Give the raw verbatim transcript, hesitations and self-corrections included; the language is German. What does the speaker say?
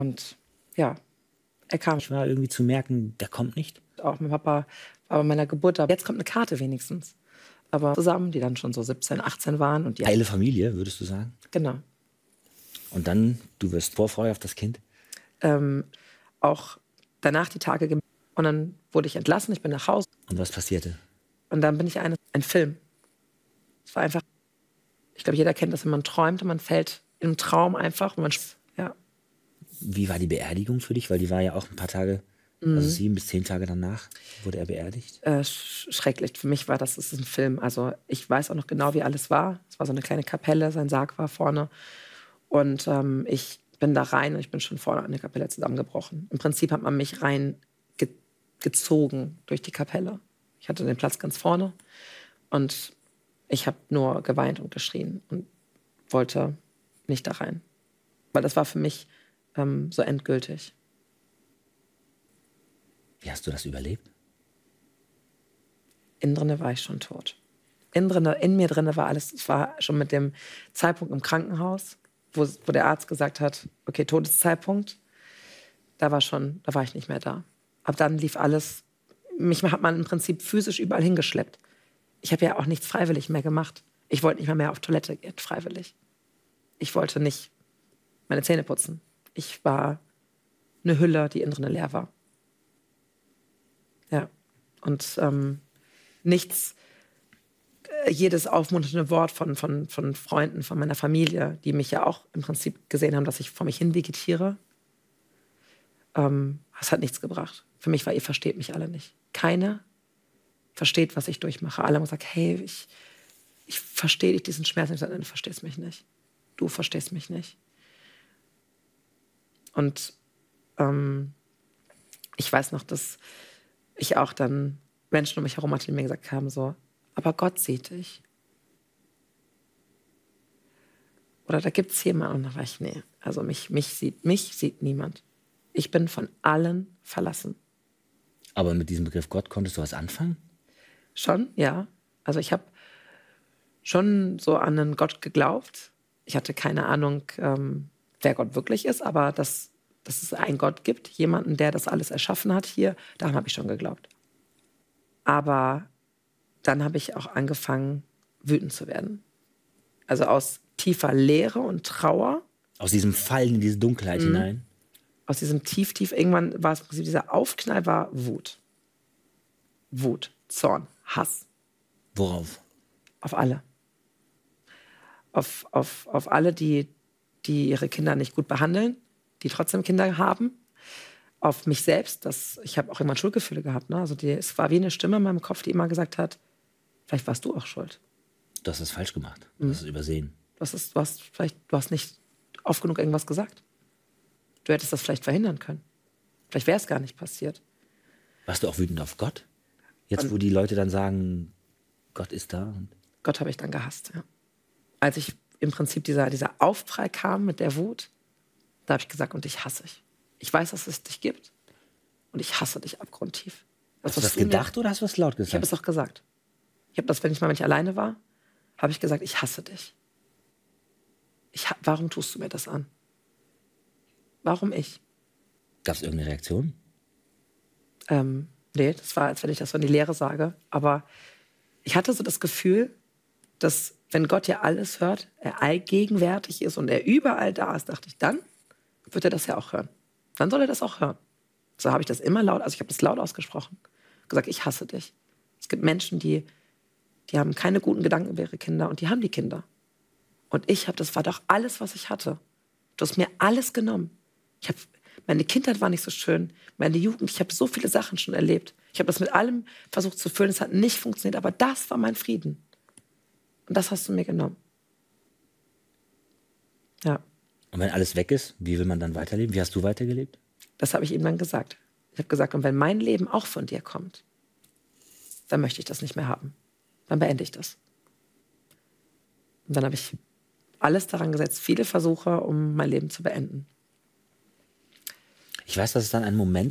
Und ja, er kam. Ich war irgendwie zu merken, der kommt nicht. Auch mein Papa war bei meiner Geburt da. Jetzt kommt eine Karte wenigstens. Aber zusammen, die dann schon so siebzehn, achtzehn waren. Und die Heile Familie, würdest du sagen? Genau. Und dann, du wirst Vorfreude auf das Kind? Ähm, auch danach die Tage gem- und dann wurde ich entlassen, ich bin nach Hause. Und was passierte? Und dann bin ich eine, ein Film. Es war einfach, ich glaube, jeder kennt das, wenn man träumt und man fällt im Traum einfach. Und man, ja. Wie war die Beerdigung für dich? Weil die war ja auch ein paar Tage, Mhm. also sieben bis zehn Tage danach wurde er beerdigt. Äh, sch- schrecklich. Für mich war das, das ist ein Film. Also ich weiß auch noch genau, wie alles war. Es war so eine kleine Kapelle, sein Sarg war vorne. Und ähm, ich bin da rein und ich bin schon vorne an der Kapelle zusammengebrochen. Im Prinzip hat man mich rein ge gezogen durch die Kapelle. Ich hatte den Platz ganz vorne und ich habe nur geweint und geschrien und wollte nicht da rein. Weil das war für mich ähm, so endgültig. Wie hast du das überlebt? Innen drinne war ich schon tot. Innen drinne, in mir drinne war alles, es war schon mit dem Zeitpunkt im Krankenhaus, wo, wo der Arzt gesagt hat, okay, Todeszeitpunkt, da war schon, da war ich nicht mehr da. Ab dann lief alles, mich hat man im Prinzip physisch überall hingeschleppt. Ich habe ja auch nichts freiwillig mehr gemacht. Ich wollte nicht mal mehr auf Toilette gehen, freiwillig. Ich wollte nicht meine Zähne putzen. Ich war eine Hülle, die innen drin leer war. Ja, und ähm, nichts, äh, jedes aufmunternde Wort von, von, von Freunden, von meiner Familie, die mich ja auch im Prinzip gesehen haben, dass ich vor mich hin vegetiere, ähm, das hat nichts gebracht. Für mich war, ihr versteht mich alle nicht. Keiner versteht, was ich durchmache. Alle haben gesagt, hey, ich, ich verstehe dich, diesen Schmerz. Und ich sage, nein, du verstehst mich nicht. Du verstehst mich nicht. Und ähm, ich weiß noch, dass ich auch dann Menschen um mich herum hatte, die mir gesagt haben, so, aber Gott sieht dich. Oder da gibt es jemanden. Und dann war ich, nee, also mich, mich, sieht, mich sieht niemand. Ich bin von allen verlassen. Aber mit diesem Begriff Gott konntest du was anfangen? Schon, ja. Also ich habe schon so an einen Gott geglaubt. Ich hatte keine Ahnung, ähm, wer Gott wirklich ist, aber dass, dass es einen Gott gibt, jemanden, der das alles erschaffen hat hier, daran habe ich schon geglaubt. Aber dann habe ich auch angefangen, wütend zu werden. Also aus tiefer Leere und Trauer. Aus diesem Fallen in diese Dunkelheit mhm. hinein? Aus diesem tief, tief, irgendwann war es im Prinzip, dieser Aufknall war Wut. Wut, Zorn, Hass. Worauf? Auf alle. Auf, auf, auf alle, die, die ihre Kinder nicht gut behandeln, die trotzdem Kinder haben. Auf mich selbst, das, ich habe auch immer Schuldgefühle gehabt. Ne? Also die, es war wie eine Stimme in meinem Kopf, die immer gesagt hat, vielleicht warst du auch schuld. Du hast es falsch gemacht, du hast es übersehen. Du hast, es, du, hast vielleicht, du hast nicht oft genug irgendwas gesagt. Du hättest das vielleicht verhindern können. Vielleicht wäre es gar nicht passiert. Warst du auch wütend auf Gott? Jetzt, Und wo die Leute dann sagen, Gott ist da. Und Gott habe ich dann gehasst, ja. Als ich im Prinzip dieser, dieser Aufprall kam mit der Wut, da habe ich gesagt, und ich hasse dich. Ich weiß, dass es dich gibt. Und ich hasse dich abgrundtief. Das, hast du das gedacht mir, oder hast du das laut gesagt? Ich habe es auch gesagt. Ich habe das, wenn ich mal, wenn ich alleine war, habe ich gesagt, ich hasse dich. Ich, warum tust du mir das an? Warum ich? Gab es irgendeine Reaktion? Ähm, nee, das war, als wenn ich das so in die Leere sage. Aber ich hatte so das Gefühl, dass, wenn Gott ja alles hört, er allgegenwärtig ist und er überall da ist, dachte ich, dann wird er das ja auch hören. Dann soll er das auch hören. So habe ich das immer laut, also ich habe das laut ausgesprochen. Gesagt, ich hasse dich. Es gibt Menschen, die, die haben keine guten Gedanken über ihre Kinder und die haben die Kinder. Und ich habe, das war doch alles, was ich hatte. Du hast mir alles genommen. Ich habe, meine Kindheit war nicht so schön, meine Jugend, ich habe so viele Sachen schon erlebt. Ich habe das mit allem versucht zu füllen, es hat nicht funktioniert, aber das war mein Frieden. Und das hast du mir genommen. Ja. Und wenn alles weg ist, wie will man dann weiterleben? Wie hast du weitergelebt? Das habe ich ihm dann gesagt. Ich habe gesagt, und wenn mein Leben auch von dir kommt, dann möchte ich das nicht mehr haben. Dann beende ich das. Und dann habe ich alles daran gesetzt, viele Versuche, um mein Leben zu beenden. Ich weiß, dass es dann einen Moment